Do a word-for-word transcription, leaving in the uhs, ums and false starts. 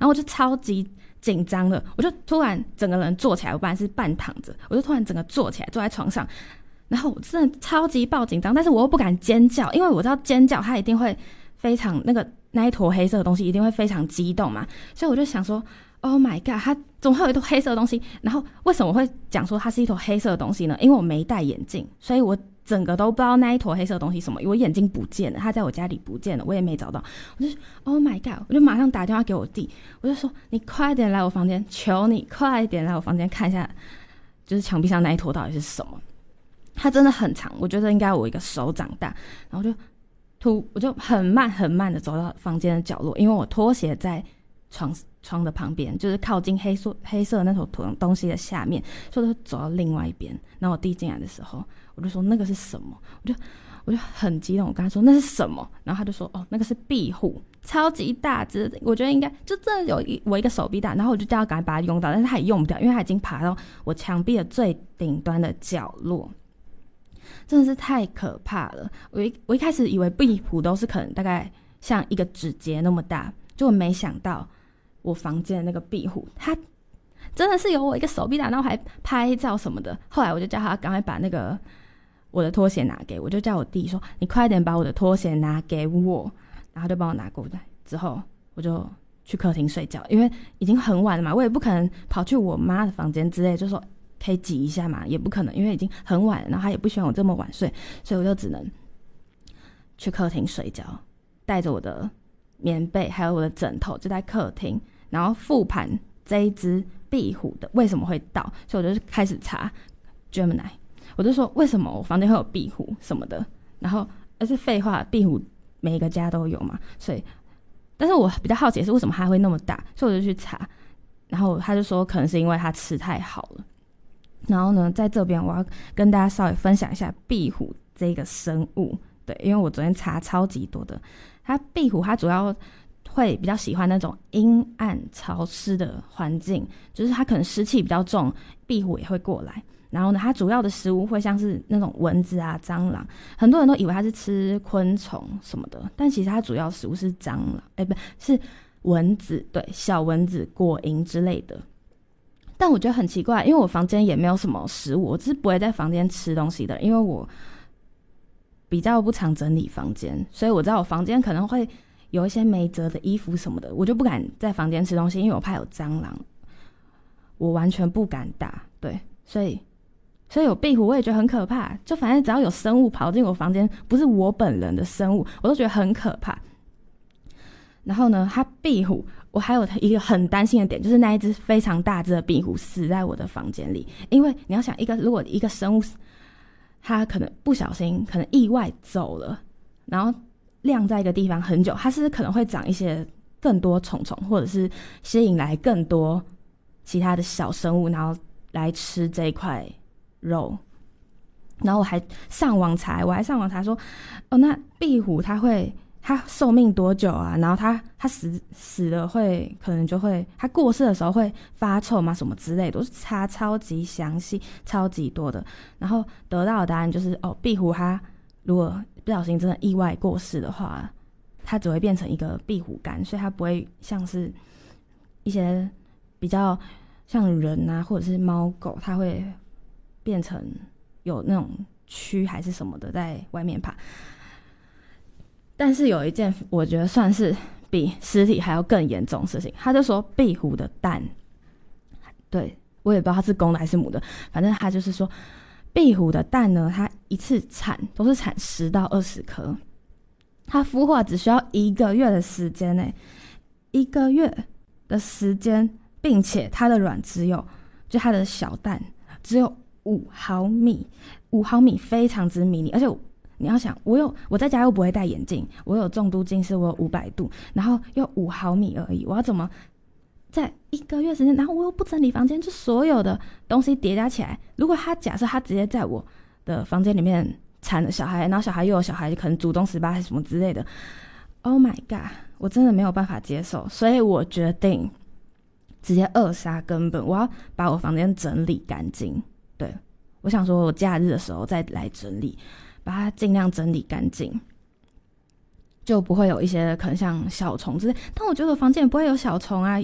后我就超级紧张的，我就突然整个人坐起来，我本来是半躺着，我就突然整个坐起来，坐在床上，然后我真的超级爆紧张，但是我又不敢尖叫，因为我知道尖叫它一定会非常那个那一坨黑色的东西一定会非常激动嘛，所以我就想说 Oh my god 它怎么会有一坨黑色的东西，然后为什么我会讲说它是一坨黑色的东西呢？因为我没戴眼镜，所以我整个都不知道那一坨黑色的东西什么，我眼睛不见了，它在我家里不见了，我也没找到，我就 Oh my god 我就马上打电话给我弟，我就说你快点来我房间，求你快点来我房间看一下，就是墙壁上那一坨到底是什么。它真的很长，我觉得应该有一个手掌大，然后就突我就很慢很慢的走到房间的角落，因为我拖鞋在床床的旁边，就是靠近黑色黑色的那坨东西的下面，所以我就走到另外一边。然后我弟进来的时候，我就说那个是什么？我就我就很激动，我跟他说那是什么？然后他就说哦，那个是壁虎，超级大只，我觉得应该就真的有一我一个手臂大。然后我就叫他赶快把它用到，但是他也用不掉，因为他已经爬到我墙壁的最顶端的角落。真的是太可怕了！我一我一开始以为壁虎都是可能大概像一个指节那么大，就我没想到我房间的那个壁虎，它真的是有我一个手臂大，然后还拍照什么的。后来我就叫他赶快把那个我的拖鞋拿给我，就叫我弟说：“你快点把我的拖鞋拿给我。”然后就帮我拿过来，之后我就去客厅睡觉，因为已经很晚了嘛，我也不可能跑去我妈的房间之类，就说可以挤一下嘛，也不可能，因为已经很晚了，然后他也不喜欢我这么晚睡，所以我就只能去客厅睡觉，带着我的棉被还有我的枕头就在客厅，然后复盘这一只壁虎的为什么会到，所以我就开始查 Gemini， 我就说为什么我房间会有壁虎什么的，然后而是废话，壁虎每一个家都有嘛，所以但是我比较好奇的是为什么它会那么大，所以我就去查，然后他就说可能是因为它吃太好了。然后呢，在这边我要跟大家稍微分享一下壁虎这个生物，对，因为我昨天查超级多的，它壁虎它主要会比较喜欢那种阴暗潮湿的环境，就是它可能湿气比较重，壁虎也会过来。然后呢，它主要的食物会像是那种蚊子啊、蟑螂，很多人都以为它是吃昆虫什么的，但其实它主要食物是蟑螂，哎，不是蚊子，对，小蚊子、果蝇之类的。但我觉得很奇怪，因为我房间也没有什么食物，我只是不会在房间吃东西的，因为我比较不常整理房间，所以我知道我房间可能会有一些没折的衣服什么的，我就不敢在房间吃东西，因为我怕有蟑螂，我完全不敢打，对，所以所以有壁虎我也觉得很可怕，就反正只要有生物跑进我房间，不是我本人的生物，我都觉得很可怕。然后呢，它壁虎我还有一个很担心的点，就是那一只非常大只的壁虎死在我的房间里。因为你要想，一个如果一个生物它可能不小心可能意外走了，然后晾在一个地方很久，它是可能会长一些更多虫虫，或者是吸引来更多其他的小生物，然后来吃这一块肉。然后我还上网查我还上网查说哦，那壁虎它会它寿命多久啊？然后它它死死了会可能就会它过世的时候会发臭吗？什么之类的，都是查超级详细、超级多的。然后得到的答案就是哦，壁虎它如果不小心真的意外过世的话，它只会变成一个壁虎干，所以它不会像是一些比较像人啊或者是猫狗，它会变成有那种蛆还是什么的在外面爬。但是有一件我觉得算是比尸体还要更严重的事情，他就说壁虎的蛋，对，我也不知道它是公的还是母的，反正他就是说壁虎的蛋呢，它一次产都是产十到二十颗，它孵化只需要一个月的时间内，一个月的时间，并且它的卵只有，就它的小蛋只有五毫米，五毫米非常之迷你，而且你要想，我有我在家又不会戴眼镜，我有重度近视，我有五百度，然后又五毫米而已，我要怎么在一个月时间，然后我又不整理房间，就所有的东西叠加起来，如果他假设他直接在我的房间里面产了小孩，然后小孩又有小孩，可能祖宗十八还是什么之类的 ，Oh my god， 我真的没有办法接受，所以我决定直接扼杀根本，我要把我房间整理干净。对，我想说我假日的时候再来整理，把它尽量整理干净，就不会有一些可能像小虫之类。但我觉得我房间也不会有小虫啊，